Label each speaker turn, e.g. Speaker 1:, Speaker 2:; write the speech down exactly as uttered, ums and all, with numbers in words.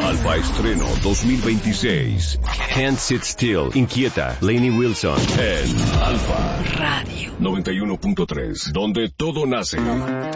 Speaker 1: Alfa Estreno dos mil veintiséis.
Speaker 2: Can't Sit Still, Inquieta, Lainey Wilson.
Speaker 1: En Alfa
Speaker 3: Radio
Speaker 1: noventa y uno punto tres, donde todo nace.